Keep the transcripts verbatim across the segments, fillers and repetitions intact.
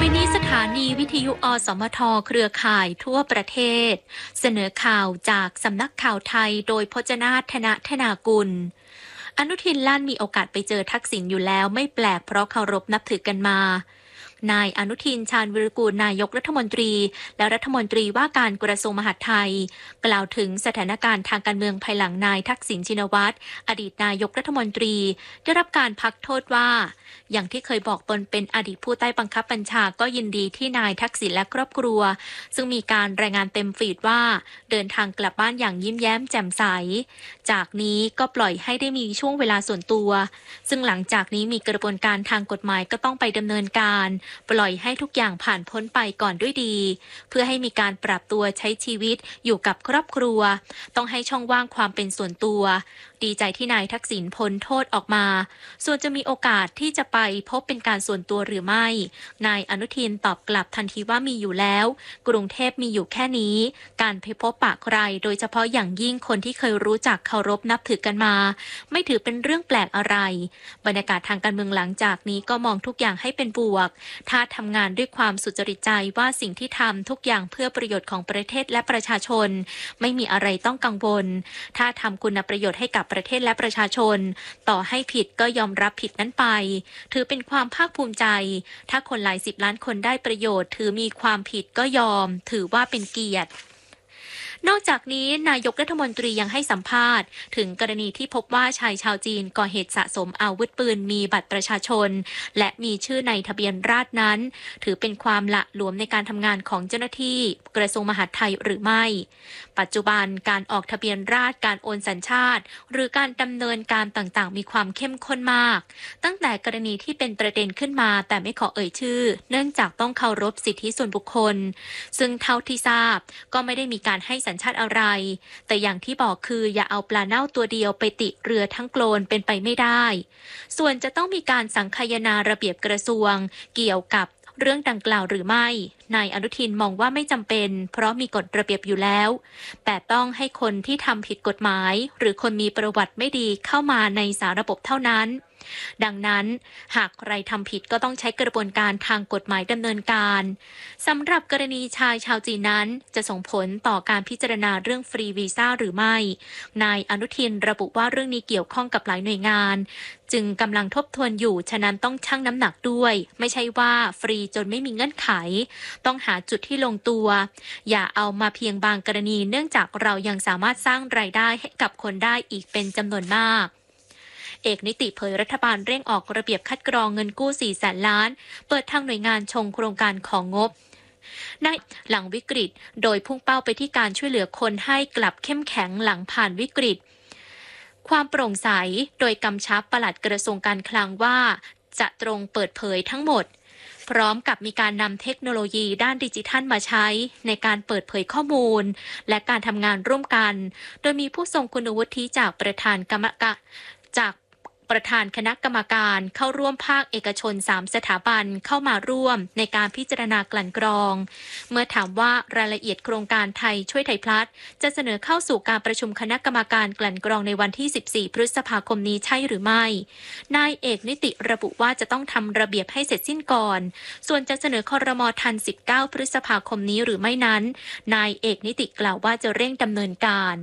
นี้สถานีวิทยุอสมทเครือข่ายทั่วประเทศเสนอข่าวจากสำนักข่าวไทยโดยพจนาถ ธนธนากุลอนุทินลั่นมีโอกาสไปเจอทักษิณอยู่แล้วไม่แปลกเพราะเคารพนับถือกันมานายอนุทินชาญวิรากูลนายกรัฐมนตรีและรัฐมนตรีว่าการกระทรวงมหาดไทยกล่าวถึงสถานการณ์ทางการเมืองภายหลังนายทักษิณชินวัตรอดีตนายกรัฐมนตรีได้รับการพักโทษว่าอย่างที่เคยบอกตนเป็นอดีตผู้ใต้บังคับบัญชาก็ยินดีที่นายทักษิณและครอบครัวซึ่งมีการรายงานเต็มฟีดว่าเดินทางกลับบ้านอย่างยิ้มแย้มแจ่มใสจากนี้ก็ปล่อยให้ได้มีช่วงเวลาส่วนตัวซึ่งหลังจากนี้มีกระบวนการทางกฎหมายก็ต้องไปดำเนินการปล่อยให้ทุกอย่างผ่านพ้นไปก่อนด้วยดีเพื่อให้มีการปรับตัวใช้ชีวิตอยู่กับครอบครัวต้องให้ช่องว่างความเป็นส่วนตัวดีใจที่นายทักษิณพ้นโทษออกมาส่วนจะมีโอกาสที่จะไปพบเป็นการส่วนตัวหรือไม่นายอนุทินตอบกลับทันทีว่ามีอยู่แล้วกรุงเทพมีอยู่แค่นี้การไปพบปะใครโดยเฉพาะอย่างยิ่งคนที่เคยรู้จักเคารพนับถือกันมาไม่ถือเป็นเรื่องแปลกอะไรบรรยากาศทางการเมืองหลังจากนี้ก็มองทุกอย่างให้เป็นบวกถ้าทำงานด้วยความสุจริตใจว่าสิ่งที่ทำทุกอย่างเพื่อประโยชน์ของประเทศและประชาชนไม่มีอะไรต้องกังวลถ้าทำคุณประโยชน์ให้กับประเทศและประชาชนต่อให้ผิดก็ยอมรับผิดนั้นไปถือเป็นความภาคภูมิใจถ้าคนหลายสิบล้านคนได้ประโยชน์ถือมีความผิดก็ยอมถือว่าเป็นเกียรตินอกจากนี้นายกรัฐมนตรียังให้สัมภาษณ์ถึงกรณีที่พบว่าชายชาวจีนก่อเหตุสะสมอาวุธปืนมีบัตรประชาชนและมีชื่อในทะเบียนราษฎร์นั้นถือเป็นความละหลวมในการทำงานของเจ้าหน้าที่กระทรวงมหาดไทยหรือไม่ปัจจุบันการออกทะเบียนราษฎร์การโอนสัญชาติหรือการดำเนินการต่างๆมีความเข้มข้นมากตั้งแต่กรณีที่เป็นประเด็นขึ้นมาแต่ไม่ขอเอ่ยชื่อเนื่องจากต้องเคารพสิทธิส่วนบุคคลซึ่งเท่าที่ทราบก็ไม่ได้มีการให้สัญชาติอะไรแต่อย่างที่บอกคืออย่าเอาปลาเน่าตัวเดียวไปติเรือทั้งโกลนเป็นไปไม่ได้ส่วนจะต้องมีการสังคายนาระเบียบกระทรวงเกี่ยวกับเรื่องดังกล่าวหรือไม่นายอนุทินมองว่าไม่จำเป็นเพราะมีกฎระเบียบอยู่แล้วแต่ต้องให้คนที่ทำผิดกฎหมายหรือคนมีประวัติไม่ดีเข้ามาในสาระบบเท่านั้นดังนั้นหากใครทำผิดก็ต้องใช้กระบวนการทางกฎหมายดำเนินการสำหรับกรณีชายชาวจีนนั้นจะส่งผลต่อการพิจารณาเรื่องฟรีวีซ่าหรือไม่นายอนุทินระบุว่าเรื่องนี้เกี่ยวข้องกับหลายหน่วยงานจึงกำลังทบทวนอยู่ฉะนั้นต้องชั่งน้ำหนักด้วยไม่ใช่ว่าฟรีจนไม่มีเงื่อนไขต้องหาจุดที่ลงตัวอย่าเอามาเพียงบางกรณีเนื่องจากเรายังสามารถสร้างรายได้ให้กับคนได้อีกเป็นจำนวนมากเอกนิติเผยรัฐบาลเร่งออกระเบียบคัดกรองเงินกู้สี่แสนล้านเปิดทางหน่วยงานชงโครงการของงบในหลังวิกฤตโดยพุ่งเป้าไปที่การช่วยเหลือคนให้กลับเข้มแข็งหลังผ่านวิกฤตความโปร่งใสโดยกำชับปลัดกระทรวงการคลังว่าจะตรงเปิดเผยทั้งหมดพร้อมกับมีการนำเทคโนโลยีด้านดิจิทัลมาใช้ในการเปิดเผยข้อมูลและการทำงานร่วมกันโดยมีผู้ทรงคุณวุฒิจากประธานกรรมการจากประธานคณะกรรมการเข้าร่วมภาคเอกชนสามสถาบันเข้ามาร่วมในการพิจารณากลั่นกรองเมื่อถามว่ารายละเอียดโครงการไทยช่วยไทยพลัสจะเสนอเข้าสู่การประชุมคณะกรรมการกลั่นกรองในวันที่สิบสี่พฤษภาคมนี้ใช่หรือไม่นายเอกนิติระบุว่าจะต้องทำระเบียบให้เสร็จสิ้นก่อนส่วนจะเสนอครม.ทันสิบเก้าพฤษภาคมนี้หรือไม่นั้นนายเอกนิติกล่าวว่าจะเร่งดำเนินการ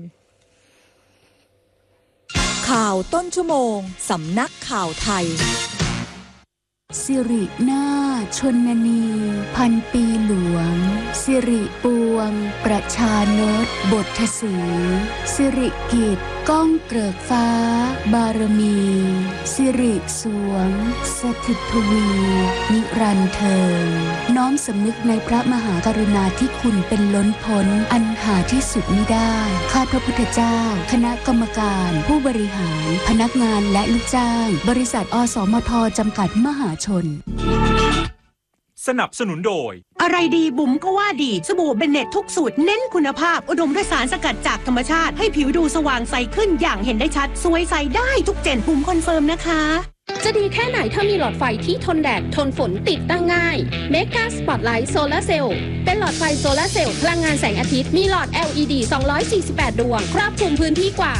ข่าวต้นชั่วโมงสำนักข่าวไทยสิรินาถชนนีพันปีหลวงสิริปวงประชานตบทสีสิริกิจก้องเกริกฟ้าบารมีสิริสวงสถิตทวีนิรันดร์เทิงน้อมสำนึกในพระมหากรุณาธิคุณเป็นล้นพ้นอันหาที่สุดมิได้ข้าพระพุทธเจ้าคณะกรรมการผู้บริหารพนักงานและลูกจ้างบริษัทอสมทจำกัดมหาชนสนับสนุนโดยอะไรดีบุ๋มก็ว่าดีสบู่เบนเน็ตทุกสูตรเน้นคุณภาพอุดมด้วยสารสกัดจากธรรมชาติให้ผิวดูสว่างใสขึ้นอย่างเห็นได้ชัดสวยใสได้ทุกเจนบุ๋มคอนเฟิร์มนะคะจะดีแค่ไหนถ้ามีหลอดไฟที่ทนแดดทนฝนติดตั้งง่ายเมกาสปอตไลท์โซลาร์เซลล์เป็นหลอดไฟโซลาร์เซลล์พลังงานแสงอาทิตย์มีหลอด แอล อี ดี สองร้อยสี่สิบแปดดวงครอบคลุมพื้นที่กว่า